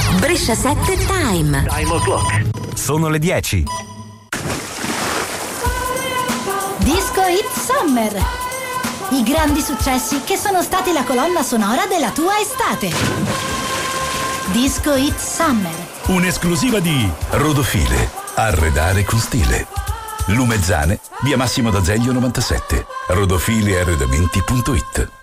Brescia 7 Time. Time o'clock. Sono le 10. Disco Hit Summer. I grandi successi che sono stati la colonna sonora della tua estate. Disco Hit Summer. Un'esclusiva di Rodofile. Arredare con stile. Lumezzane, via Massimo d'Azeglio 97. rodofilearredamenti.it.